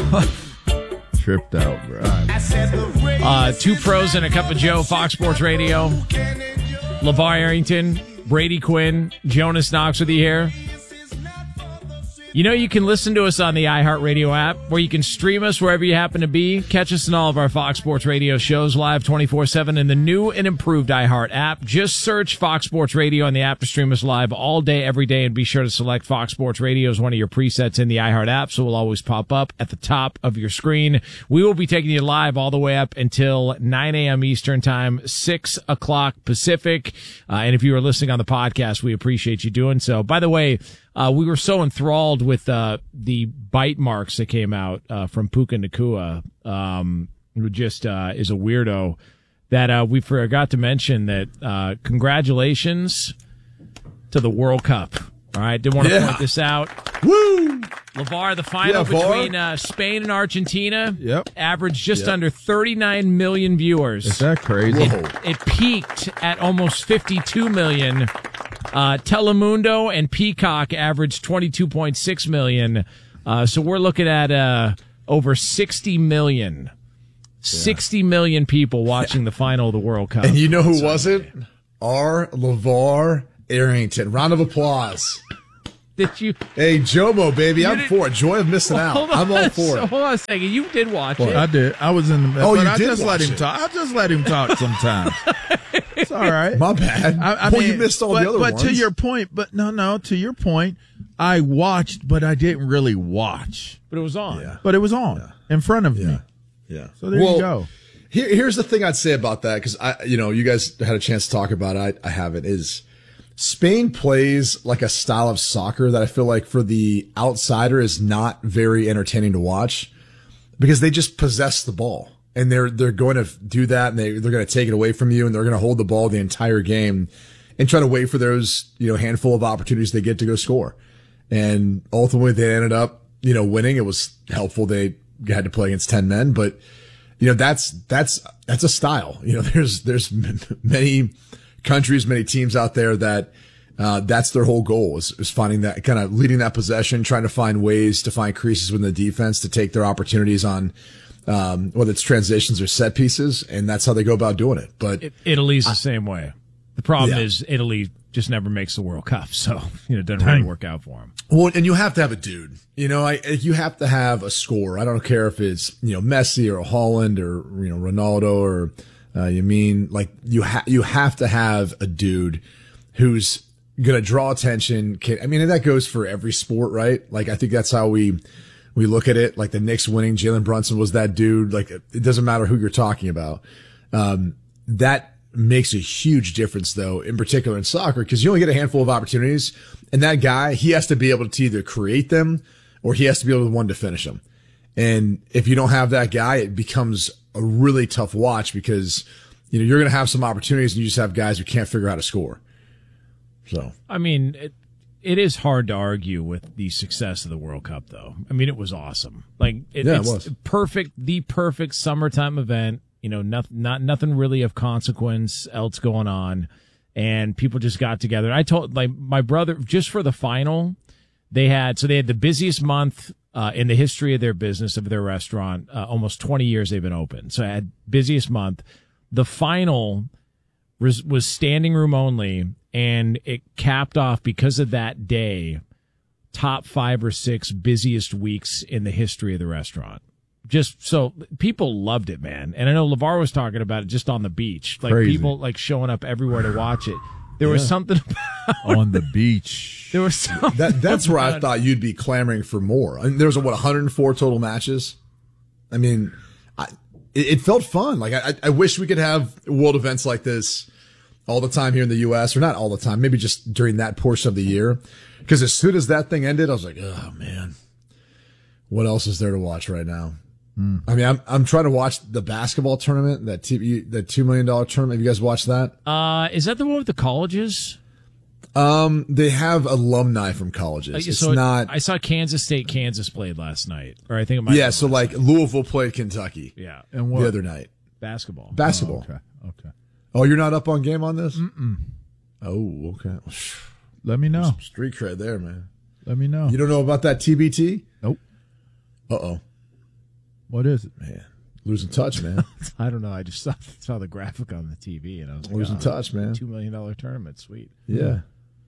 Tripped out, bro. Two pros and a cup of Joe, Fox Sports Radio. LeVar Arrington, Brady Quinn, Jonas Knox with you here. You know you can listen to us on the iHeartRadio app, where you can stream us wherever you happen to be. Catch us in all of our Fox Sports Radio shows live 24/7 in the new and improved iHeart app. Just search Fox Sports Radio on the app to stream us live all day, every day, and be sure to select Fox Sports Radio as one of your presets in the iHeart app, so it will always pop up at the top of your screen. We will be taking you live all the way up until 9 a.m. Eastern Time, 6 o'clock Pacific. And if you are listening on the podcast, we appreciate you doing so. By the way, we were so enthralled with the bite marks that came out from Puka Nacua, who just is a weirdo, that we forgot to mention that congratulations to the World Cup. All right, did want to point this out. Woo! LeVar, the final between Spain and Argentina averaged just under 39 million viewers. Is that crazy? It peaked at almost 52 million. Telemundo and Peacock averaged 22.6 million. So we're looking at over 60 million. 60 million people watching the final of the World Cup. And you know who wasn't? Our LeVar Arrington. Round of applause. Did you? Hey, Jomo, baby, I'm for it. Joy of missing out. I'm all for it. Hold on a second. You did watch it. I did. I was in the middle. Oh, you I did just let watch him it. talk. I just let him talk sometimes. It's all right. My bad. I Boy, mean, you missed all the other ones. But to your point, to your point, I watched, but I didn't really watch. But it was on. Yeah. But it was on in front of me. Yeah. So there you go. Here's the thing I'd say about that, because you guys had a chance to talk about it. I haven't. Is Spain plays like a style of soccer that I feel like for the outsider is not very entertaining to watch, because they just possess the ball, and they're going to do that, and they're going to take it away from you, and they're going to hold the ball the entire game and try to wait for those, handful of opportunities they get to go score. And ultimately they ended up, winning. It was helpful. They had to play against 10 men, but that's a style. There's many countries, many teams out there that that's their whole goal is finding that kind of leading that possession, trying to find ways to find creases within the defense to take their opportunities on whether it's transitions or set pieces, and that's how they go about doing it. But Italy's the same way. The problem is Italy just never makes the World Cup, so it doesn't really work out for them. Well, and you have to have a dude. You have to have a scorer. I don't care if it's Messi or Haaland or Ronaldo or you have to have a dude who's gonna draw attention. And that goes for every sport, right? Like, I think that's how we look at it. Like the Knicks winning, Jalen Brunson was that dude. Like, it doesn't matter who you're talking about. That makes a huge difference, though, in particular in soccer, because you only get a handful of opportunities, and that guy, he has to be able to either create them or he has to be able to one to finish them. And if you don't have that guy, it becomes a really tough watch, because you're going to have some opportunities and you just have guys who can't figure out how to score. So it is hard to argue with the success of the World Cup, though. It was awesome. Like it was perfect, the perfect summertime event. Nothing really of consequence else going on, and people just got together. I told my brother, just for the final, they had the busiest month in the history of their business, of their restaurant. Almost 20 years they've been open, so I had busiest month. The final was standing room only, and it capped off, because of that day, top 5 or 6 busiest weeks in the history of the restaurant. Just so people loved it, man. And I know LeVar was talking about it just on the beach, like Crazy. people showing up everywhere to watch it. There was something about on the beach. There was something that's where I thought you'd be clamoring for more. There was 104 total matches. It felt fun. Like I wish we could have world events like this all the time here in the U.S., or not all the time, maybe just during that portion of the year. Because as soon as that thing ended, I was like, oh man, what else is there to watch right now? I'm trying to watch the basketball tournament, that $2 million tournament. Have you guys watched that? Is that the one with the colleges? They have alumni from colleges. It's not. I saw Kansas State, Kansas played last night, or I think it might. Yeah, so like Louisville played Kentucky. Yeah, and what? The other night. Basketball. Oh, okay. Oh, you're not up on game on this? Mm-mm. Oh, okay. Let me know. Some street cred there, man. Let me know. You don't know about that TBT? Nope. Uh-oh. What is it, man? Losing touch, man. I don't know. I just saw the graphic on the TV, and I was like, Losing touch, man. $2 million tournament, sweet. Yeah.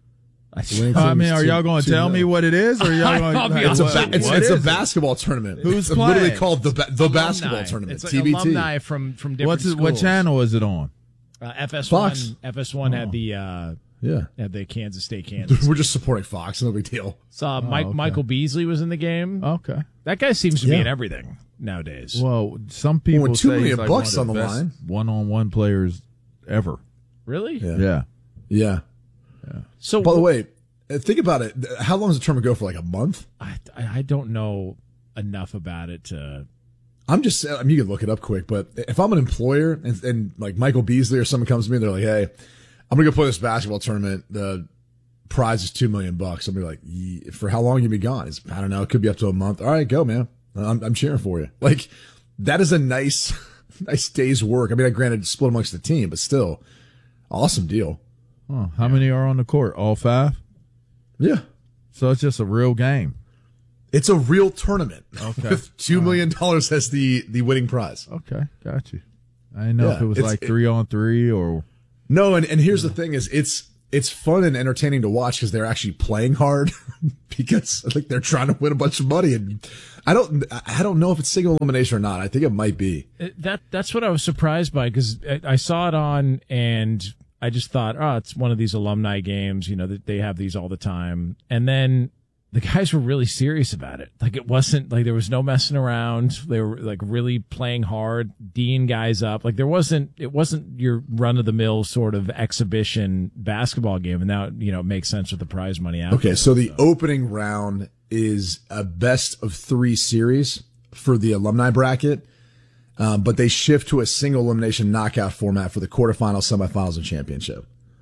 I mean, are y'all going to tell me what it is, or y'all going to? It's a basketball tournament. Who's it's playing? Literally called the basketball tournament. It's like TBT. alumni from different schools. What channel is it on? FS1. Fox. FS1 had the Kansas State. We're just supporting Fox. No big deal. Saw Michael Beasley was in the game. Okay, that guy seems to be in everything nowadays. Well, some people when say $2 million he's like bucks one of the on the best line. one-on-one players ever. Really? Yeah. So, by the way, think about it. How long does the tournament go for? Like a month? I don't know enough about it to. I'm just. I mean, you can look it up quick. But if I'm an employer and like Michael Beasley or someone comes to me, and they're like, "Hey, I'm gonna go play this basketball tournament. The prize is $2 million." I'm gonna be like, "For how long you be gone?" I don't know. It could be up to a month. All right, go, man. I'm cheering for you. Like, that is a nice day's work. I mean, I granted split amongst the team, but still, awesome deal. Oh, how many are on the court? All 5? Yeah. So it's just a real game. It's a real tournament. Okay. With $2 million as the winning prize. Okay, got you. I didn't know if it was like 3-on-3 or. No, and here's the thing: is it's fun and entertaining to watch because they're actually playing hard because like they're trying to win a bunch of money, and I don't know if it's single elimination or not. I think it might be. That's what I was surprised by, because I saw it on and I just thought, oh, it's one of these alumni games. You know, that they have these all the time, and then the guys were really serious about it. Like, it wasn't like there was no messing around. They were like really playing hard, D'ing guys up. Like, it wasn't your run of the mill sort of exhibition basketball game. And now, you know, it makes sense with the prize money out. Okay. So the opening round is a best of 3 series for the alumni bracket. But they shift to a single elimination knockout format for the quarterfinals, semifinals, and championship.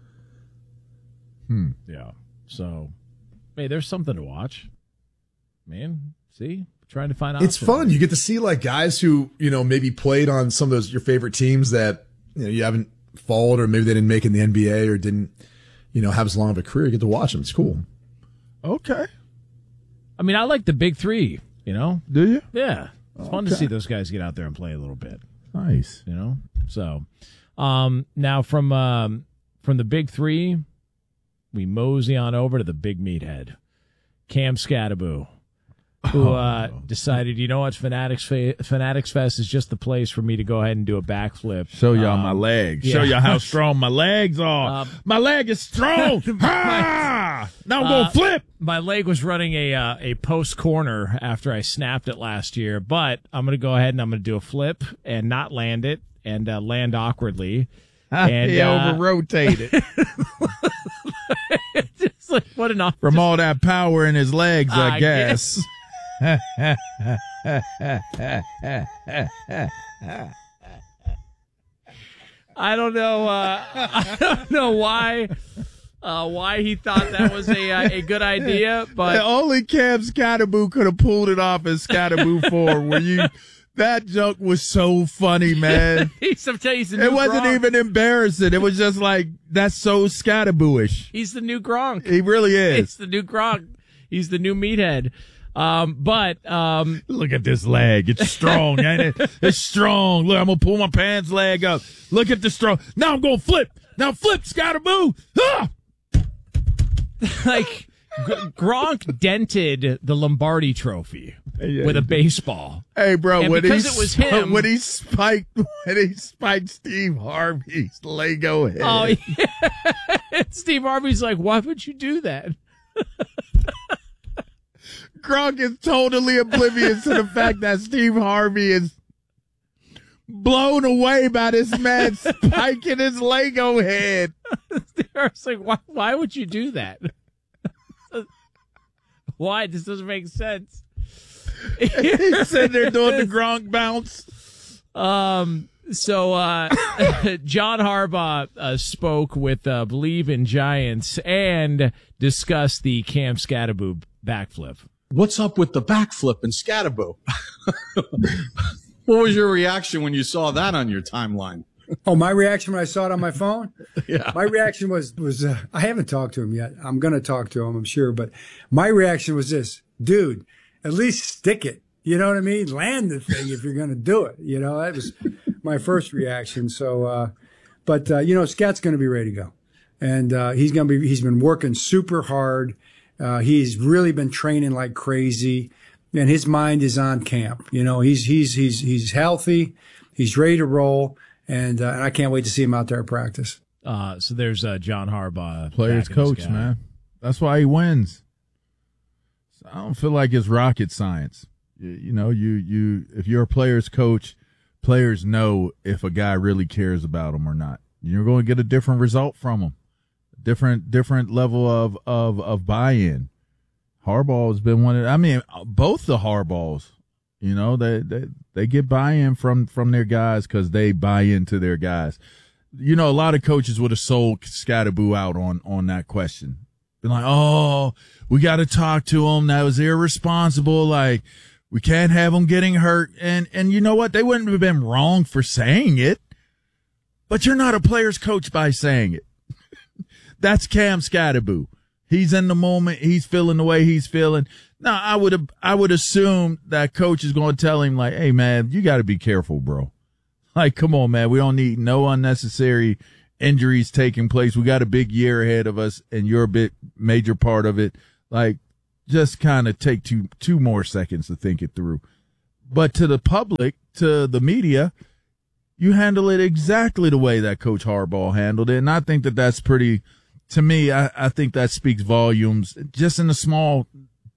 Yeah. So, hey, there's something to watch, man. See, trying to find out. It's fun. You get to see like guys who, you know, maybe played on some of those your favorite teams that, you know, you haven't followed, or maybe they didn't make it in the NBA or didn't, you know, have as long of a career. You get to watch them. It's cool. Okay. I mean, I like the big 3. You know? Do you? Yeah. It's fun to see those guys get out there and play a little bit. Nice. You know? So, now from the big 3, we mosey on over to the big meathead, Cam Scatterbo, who decided, you know what, Fanatics Fest is just the place for me to go ahead and do a backflip. Show y'all my legs. Yeah. Show y'all how strong my legs are. My leg is strong. Now I'm going to flip. My leg was running a post corner after I snapped it last year, but I'm going to go ahead and I'm going to do a flip and not land it, and land awkwardly. And he over-rotated. It's like, what an From all that power in his legs, I guess. I don't know. I don't know why he thought that was a good idea, but only Cam Scatterbo could have pulled it off as Scatterbo 4. That joke was so funny, man. He's the new It wasn't Gronk. even embarrassing. It was just like, that's so Scatterbo-ish. He's the new Gronk. He really is. It's the new Gronk. He's the new meathead. But look at this leg. It's strong, ain't it? It's strong. Look, I'm going to pull my pants leg up. Look at the strong. Now I'm going to flip. Now flip, Scatterbo. Ah! like Gronk dented the Lombardi Trophy with a baseball. Hey, bro, And when because it was him- when he spiked Steve Harvey's Lego head. Oh, yeah. Steve Harvey's like, why would you do that? Gronk is totally oblivious to the fact that Steve Harvey is blown away by this man spiking his Lego head. It's like, why would you do that? Why? This doesn't make sense. He's sitting there doing the Gronk bounce. So John Harbaugh spoke with Believe in Giants and discussed the Cam Scatterbo backflip. What's up with the backflip and Scatterbo? What was your reaction when you saw that on your timeline? Oh, my reaction when I saw it on my phone? Yeah. My reaction was I haven't talked to him yet. I'm going to talk to him, I'm sure. But my reaction was this: dude, at least stick it. You know what I mean? Land the thing if you're going to do it. You know, that was my first reaction. So, Scat's going to be ready to go. And he's been working super hard. He's really been training like crazy. And his mind is on camp. You know, he's healthy. He's ready to roll. And I can't wait to see him out there at practice. So there's John Harbaugh, players coach, man. That's why he wins. So I don't feel like it's rocket science. You know, if you're a players coach, players know if a guy really cares about them or not. You're going to get a different result from them, different level of buy-in. Harbaugh has been both the Harbaughs. You know, they get buy-in from their guys because they buy into their guys. You know, a lot of coaches would have sold Scatterboo out on that question. Been like, oh, we got to talk to him. That was irresponsible. Like, we can't have him getting hurt. And you know what? They wouldn't have been wrong for saying it. But you're not a player's coach by saying it. That's Cam Scatterboo. He's in the moment. He's feeling the way he's feeling. Now, I would assume that coach is going to tell him, like, hey, man, you got to be careful, bro. Like, come on, man. We don't need no unnecessary injuries taking place. We got a big year ahead of us, and you're a big major part of it. Like, just kind of take two more seconds to think it through. But to the public, to the media, you handle it exactly the way that Coach Harbaugh handled it. And I think that's pretty, to me, I think that speaks volumes just in the small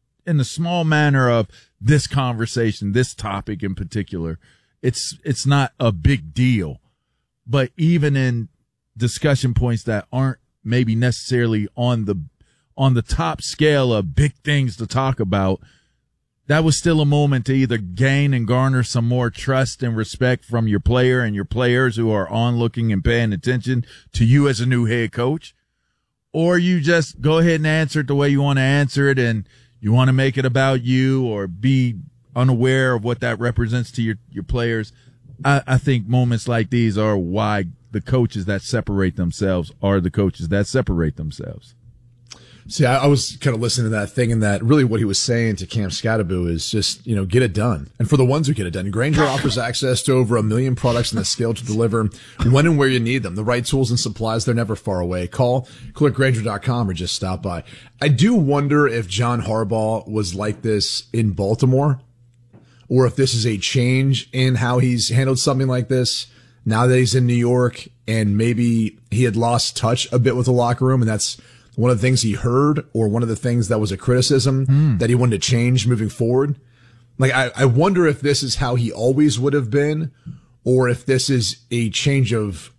manner of this conversation, this topic in particular. It's not a big deal, but even in discussion points that aren't maybe necessarily on the top scale of big things to talk about, that was still a moment to either gain and garner some more trust and respect from your player and your players who are onlooking and paying attention to you as a new head coach, or you just go ahead and answer it the way you want to answer it and you want to make it about you or be unaware of what that represents to your players. I think moments like these are why the coaches that separate themselves are the coaches that separate themselves. See, I was kind of listening to that thing, and that really what he was saying to Cam Scatterboo is just, you know, get it done. And for the ones who get it done, Grainger offers access to over 1 million products and the scale to deliver when and where you need them. The right tools and supplies, they're never far away. Click Grainger.com or just stop by. I do wonder if John Harbaugh was like this in Baltimore, or if this is a change in how he's handled something like this now that he's in New York, and maybe he had lost touch a bit with the locker room, and that's one of the things he heard, or one of the things that was a criticism that he wanted to change moving forward. Like, I wonder if this is how he always would have been, or if this is a change of,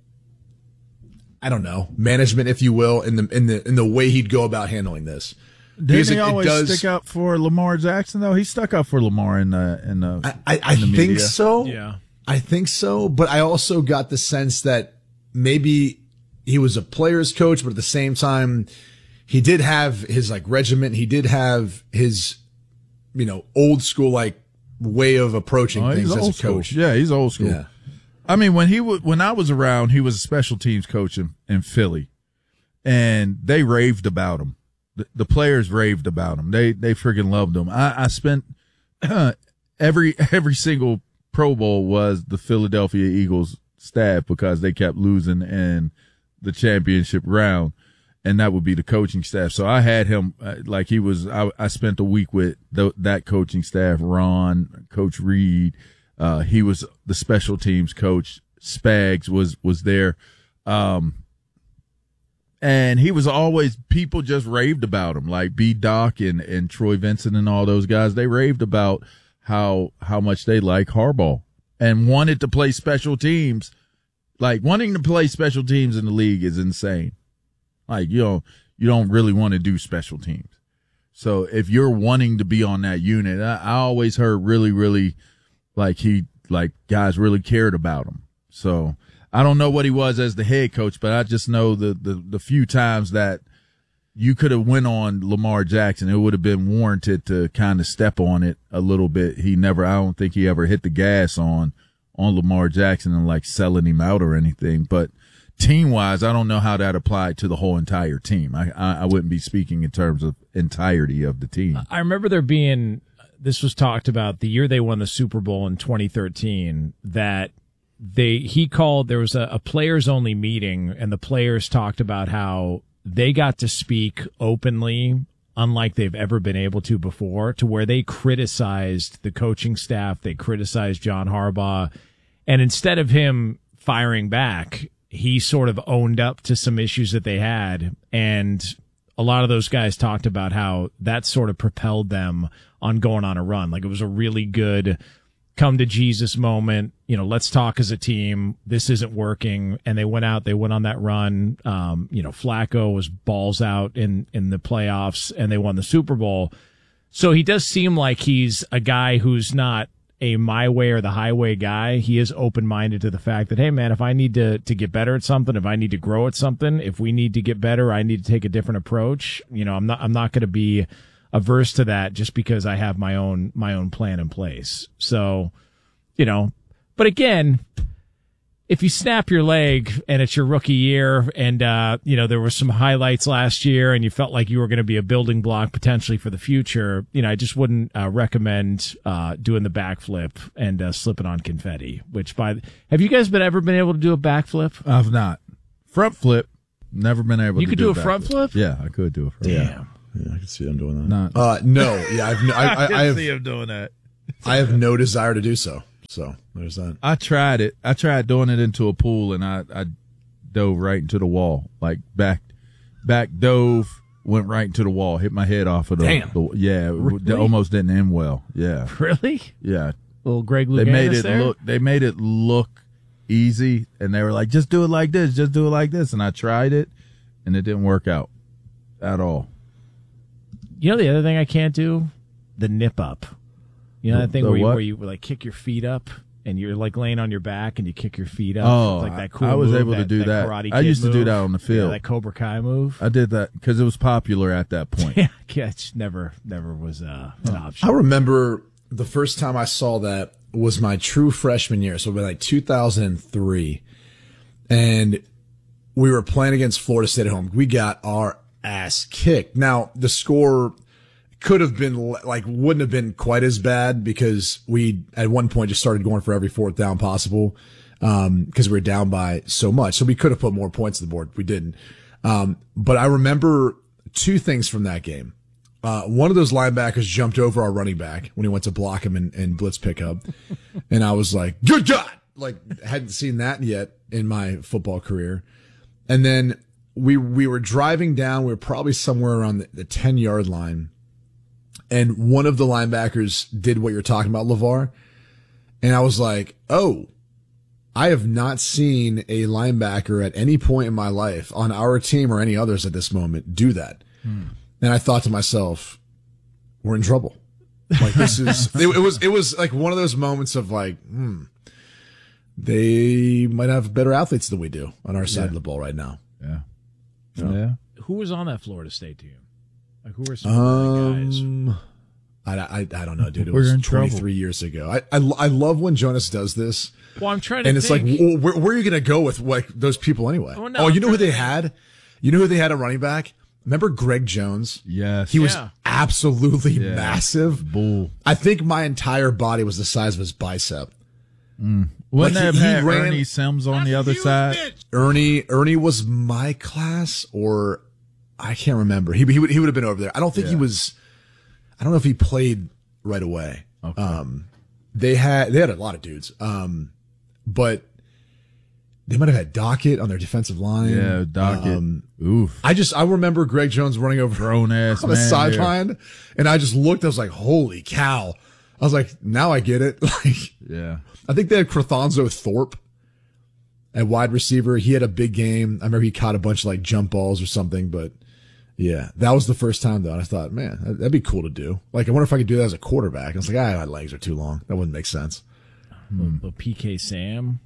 I don't know, management, if you will, in the way he'd go about handling this. Didn't he always stick up for Lamar Jackson, though? He stuck up for Lamar in the I think so. Yeah. I think so. But I also got the sense that maybe he was a player's coach, but at the same time, he did have his like regiment. He did have his, you know, old school like way of approaching things as a coach. Yeah, he's old school. Yeah. I mean, when I was around, he was a special teams coach in Philly, and they raved about him. The players raved about him. They freaking loved him. I spent every single Pro Bowl was the Philadelphia Eagles staff because they kept losing in the championship round, and that would be the coaching staff. So I had him like he was. I spent a week with that coaching staff. Ron, Coach Reed, he was the special teams coach. Spags was there. And he was always, people just raved about him, like B-Doc and Troy Vincent and all those guys. They raved about how much they like Harbaugh and wanted to play special teams. Like, wanting to play special teams in the league is insane. Like, you don't really want to do special teams. So if you're wanting to be on that unit, I always heard really, really like guys really cared about him. So I don't know what he was as the head coach, but I just know the few times that you could have went on Lamar Jackson, it would have been warranted to kind of step on it a little bit. I don't think he ever hit the gas on Lamar Jackson and like selling him out or anything. But team wise, I don't know how that applied to the whole entire team. I wouldn't be speaking in terms of entirety of the team. I remember there being this was talked about the year they won the Super Bowl in 2013, that there was a players only meeting, and the players talked about how they got to speak openly, unlike they've ever been able to before, to where they criticized the coaching staff, they criticized John Harbaugh, and instead of him firing back, he sort of owned up to some issues that they had, and a lot of those guys talked about how that sort of propelled them on going on a run. Like, it was a really good come to Jesus moment. Let's talk as a team. This isn't working. And they went on that run. Flacco was balls out in the playoffs, and they won the Super Bowl. So he does seem like he's a guy who's not a my way or the highway guy. He is open-minded to the fact that, hey man, if I need to get better at something, if I need to grow at something, if we need to get better, I need to take a different approach. I'm not going to be averse to that just because I have my own plan in place. So, but again, if you snap your leg and it's your rookie year and, there were some highlights last year and you felt like you were going to be a building block potentially for the future, I just wouldn't recommend doing the backflip and slipping on confetti, have you guys ever been able to do a backflip? I've not. Front flip, never been able to do. You could do a front flip? Yeah, I could do a front flip. Yeah, I can see them doing that. No. Yeah, I see him doing that. I have no desire to do so. So there's that. I tried it. I tried doing it into a pool, and I dove right into the wall. Like back dove, went right into the wall, hit my head off of the. Damn. It almost didn't end well. Yeah. Really? Yeah. Little Greg Louganis They made it look easy, and they were like, "Just do it like this. Just do it like this." And I tried it, and it didn't work out at all. The other thing I can't do, the nip up. That thing where you like kick your feet up and you're like laying on your back and you kick your feet up. Oh, like that cool I was move, able to do that. I used to do that on the field. That Cobra Kai move. I did that because it was popular at that point. Yeah, it never was an option. I remember the first time I saw that was my true freshman year. So it was like 2003. And we were playing against Florida State at home. We got our ass kicked. Now, the score could have been wouldn't have been quite as bad because we at one point just started going for every fourth down possible because we were down by so much. So we could have put more points on the board. We didn't. But I remember two things from that game. One of those linebackers jumped over our running back when he went to block him in blitz pickup. And I was like, good God! Hadn't seen that yet in my football career. And then we were driving down. We were probably somewhere around the 10-yard line. And one of the linebackers did what you're talking about, LeVar. And I was like, oh, I have not seen a linebacker at any point in my life on our team or any others at this moment do that. And I thought to myself, we're in trouble. Like this is, it was like one of those moments of like, they might have better athletes than we do on our side of the ball right now. Yeah. Yeah. Who was on that Florida State team? Like, who were some of the guys? I don't know, dude. It was 23 years ago. I love when Jonas does this. Well, I'm trying to and it's think. like, where are you going to go with those people anyway? You know who they had? You know who they had at running back? Remember Greg Jones? Yes. He was absolutely massive. Bull. I think my entire body was the size of his bicep. Wouldn't they have had Ernie Sims on the other side? Ernie was my class, or I can't remember. He would have been over there. I don't think he was. I don't know if he played right away. Okay. They had a lot of dudes. But they might have had Dockett on their defensive line. Yeah, Dockett. Oof. I remember Greg Jones running over grown ass on the sideline, and I just looked. I was like, "Holy cow!" I was like, "Now I get it." Yeah. I think they had Crethanzo Thorpe at wide receiver. He had a big game. I remember he caught a bunch of jump balls or something, but yeah, that was the first time though. And I thought, man, that'd be cool to do. I wonder if I could do that as a quarterback. I was like, my legs are too long. That wouldn't make sense. But PK Sam,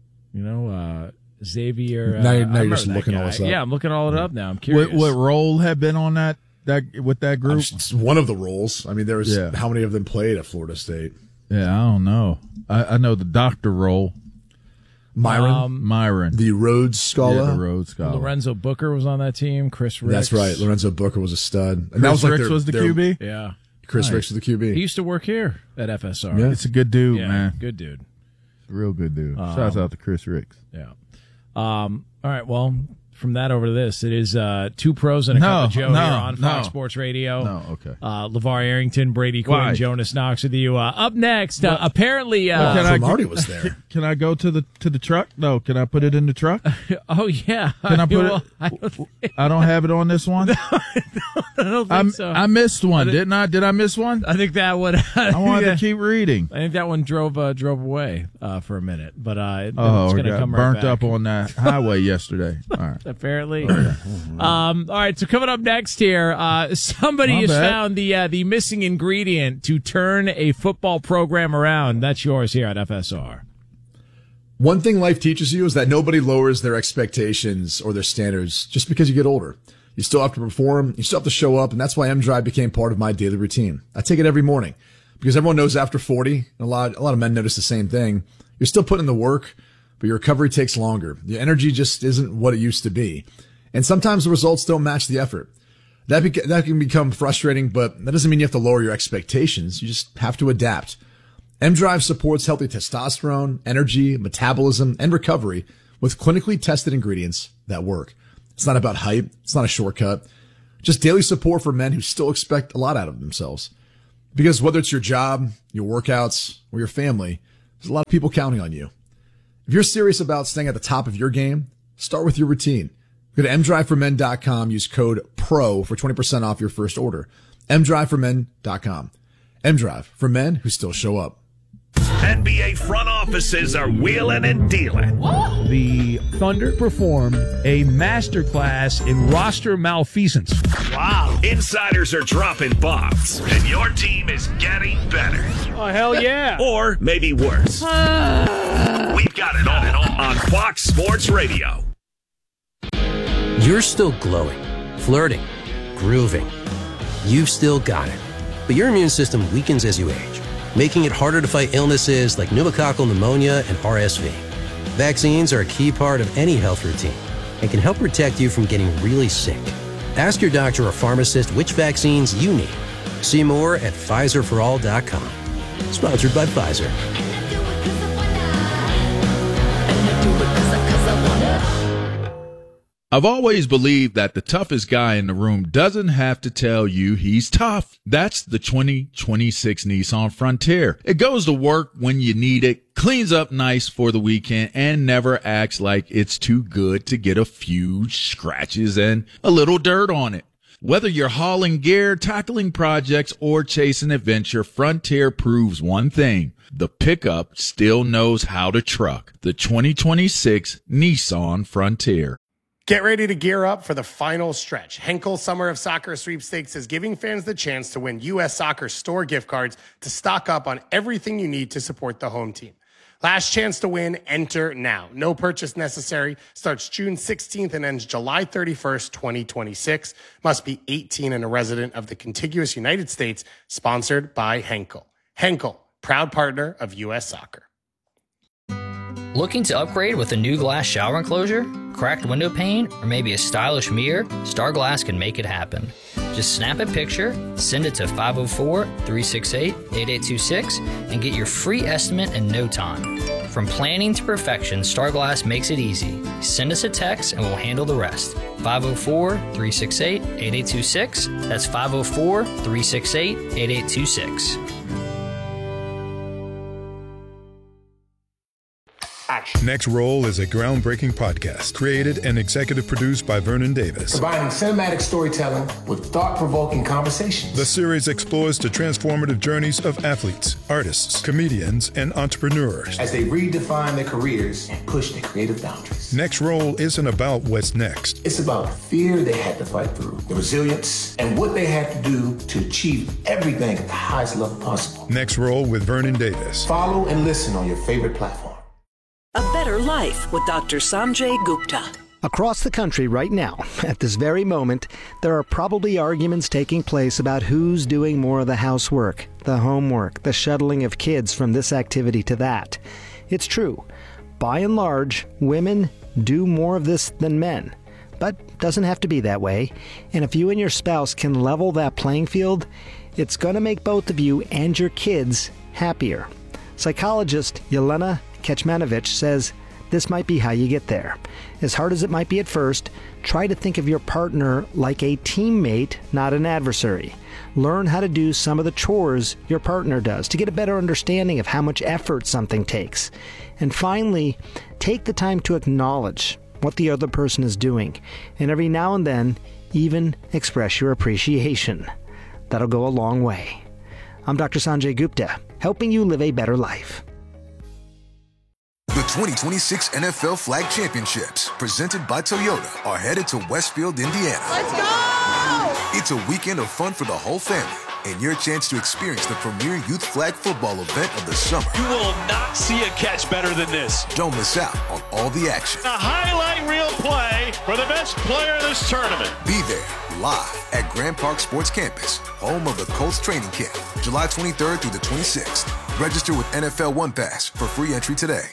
Xavier. Now you're just looking all this up. Yeah, I'm looking all it up now. I'm curious. What role had been on that with that group? It's one of the roles. I mean, there was how many of them played at Florida State? Yeah, I don't know. I know the doctor role. Myron. The Rhodes Scholar. Yeah, the Rhodes Scholar. Lorenzo Booker was on that team. Chris Ricks. That's right. Lorenzo Booker was a stud. And Chris Ricks was the QB? Yeah. Chris Nice. Ricks is the QB. He used to work here at FSR. Yeah. It's a good dude, Yeah, man. good dude. Real good dude. Shouts out to Chris Ricks. Yeah. All right. Well, from that over to this, it is two pros and a cup of Joe here on Fox Sports Radio. No, okay. LeVar Arrington, Brady Quinn, Why? Jonas Knox with you. Up next, apparently. Marty was there. Can I go to the truck? No. Can I put it in the truck? Oh yeah. Can I put it? I don't have it on this one. I don't think so. I missed one, didn't I? Did I miss one? I think that one. I wanted to keep reading. I think that one drove away for a minute, but it's Oh, going to got come right burnt back. up on that highway yesterday. All right. Apparently. All right, so coming up next here, somebody My has bad. found the missing ingredient to turn a football program around. That's yours here at FSR. One thing life teaches you is that nobody lowers their expectations or their standards just because you get older. You still have to perform, you still have to show up, and that's why M-Drive became part of my daily routine. I take it every morning because everyone knows after 40, and a lot of men notice the same thing. You're still putting in the work, but your recovery takes longer. Your energy just isn't what it used to be. And sometimes the results don't match the effort. That can become frustrating, but that doesn't mean you have to lower your expectations. You just have to adapt. M-Drive supports healthy testosterone, energy, metabolism, and recovery with clinically tested ingredients that work. It's not about hype. It's not a shortcut. Just daily support for men who still expect a lot out of themselves. Because whether it's your job, your workouts, or your family, there's a lot of people counting on you. If you're serious about staying at the top of your game, start with your routine. Go to mdriveformen.com, use code PRO for 20% off your first order. mdriveformen.com. M-Drive, for men who still show up. NBA front offices are wheeling and dealing. The Thunder performed a masterclass in roster malfeasance. Wow. Insiders are dropping bombs, and your team is getting better. Oh, hell yeah. Or maybe worse. We've got it all on Fox Sports Radio. You're still glowing, flirting, grooving. You've still got it. But your immune system weakens as you age, making it harder to fight illnesses like pneumococcal pneumonia and RSV. Vaccines are a key part of any health routine and can help protect you from getting really sick. Ask your doctor or pharmacist which vaccines you need. See more at PfizerForAll.com. Sponsored by Pfizer. I've always believed that the toughest guy in the room doesn't have to tell you he's tough. That's the 2026 Nissan Frontier. It goes to work when you need it, cleans up nice for the weekend, and never acts like it's too good to get a few scratches and a little dirt on it. Whether you're hauling gear, tackling projects, or chasing adventure, Frontier proves one thing. The pickup still knows how to truck. The 2026 Nissan Frontier. Get ready to gear up for the final stretch. Henkel Summer of Soccer Sweepstakes is giving fans the chance to win U.S. Soccer store gift cards to stock up on everything you need to support the home team. Last chance to win, enter now. No purchase necessary. Starts June 16th and ends July 31st, 2026. Must be 18 and a resident of the contiguous United States. Sponsored by Henkel. Henkel, proud partner of U.S. Soccer. Looking to upgrade with a new glass shower enclosure, cracked window pane, or maybe a stylish mirror? Starglass can make it happen. Just snap a picture, send it to 504-368-8826, and get your free estimate in no time. From planning to perfection, Starglass makes it easy. Send us a text and we'll handle the rest. 504-368-8826. That's 504-368-8826. Next Roll is a groundbreaking podcast created and executive produced by Vernon Davis. Combining cinematic storytelling with thought-provoking conversations. The series explores the transformative journeys of athletes, artists, comedians, and entrepreneurs as they redefine their careers and push their creative boundaries. Next Roll isn't about what's next. It's about the fear they had to fight through, the resilience, and what they had to do to achieve everything at the highest level possible. Next Roll with Vernon Davis. Follow and listen on your favorite platform. A Better Life with Dr. Sanjay Gupta. Across the country right now, at this very moment, there are probably arguments taking place about who's doing more of the housework, the homework, the shuttling of kids from this activity to that. It's true. By and large, women do more of this than men. But doesn't have to be that way. And if you and your spouse can level that playing field, it's going to make both of you and your kids happier. Psychologist Yelena Kecmanovic says this might be how you get there. As hard as it might be at first, try to think of your partner like a teammate, not an adversary. Learn how to do some of the chores your partner does to get a better understanding of how much effort something takes. And finally, take the time to acknowledge what the other person is doing. And every now and then, even express your appreciation. That'll go a long way. I'm Dr. Sanjay Gupta, helping you live a better life. The 2026 NFL Flag Championships, presented by Toyota, are headed to Westfield, Indiana. Let's go! It's a weekend of fun for the whole family, and your chance to experience the premier youth flag football event of the summer. You will not see a catch better than this. Don't miss out on all the action. A highlight reel play for the best player in this tournament. Be there, live at Grand Park Sports Campus, home of the Colts training camp, July 23rd through the 26th. Register with NFL One Pass for free entry today.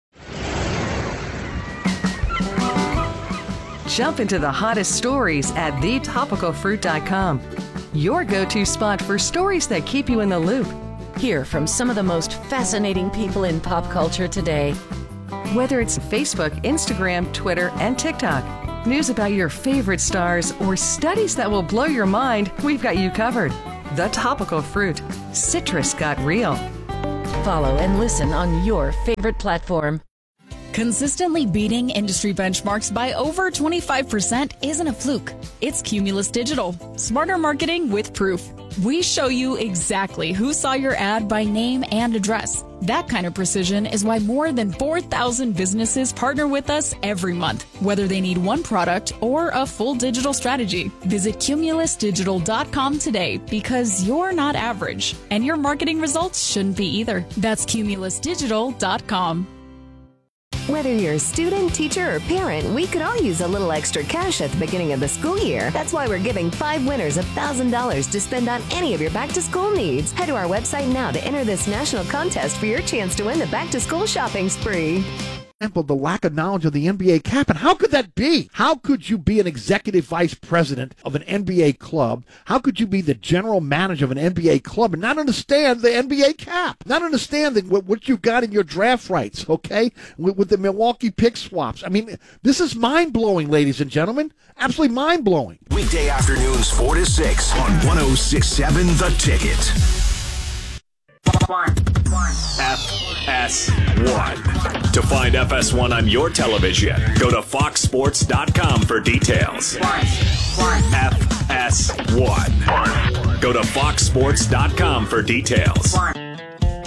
Jump into the hottest stories at thetopicalfruit.com. Your go-to spot for stories that keep you in the loop. Hear from some of the most fascinating people in pop culture today. Whether it's Facebook, Instagram, Twitter, and TikTok, news about your favorite stars, or studies that will blow your mind, we've got you covered. The Topical Fruit. Citrus got real. Follow and listen on your favorite platform. Consistently beating industry benchmarks by over 25% isn't a fluke. It's Cumulus Digital. Smarter marketing with proof. We show you exactly who saw your ad by name and address. That kind of precision is why more than 4,000 businesses partner with us every month, whether they need one product or a full digital strategy. Visit cumulusdigital.com today, because you're not average, and your marketing results shouldn't be either. That's cumulusdigital.com. Whether you're a student, teacher, or parent, we could all use a little extra cash at the beginning of the school year. That's why we're giving 5 winners $1,000 to spend on any of your back-to-school needs. Head to our website now to enter this national contest for your chance to win the back-to-school shopping spree. The lack of knowledge of the NBA cap. And how could that be? How could you be an executive vice president of an NBA club? How could you be the general manager of an NBA club and not understand the NBA cap? Not understand what you've got in your draft rights, okay? With the Milwaukee pick swaps. I mean, this is mind-blowing, ladies and gentlemen. Absolutely mind-blowing. Weekday afternoons 4 to 6 on 106.7 The Ticket. FS1. To find FS1 on your television, go to foxsports.com for details. FS1. Go to foxsports.com for details.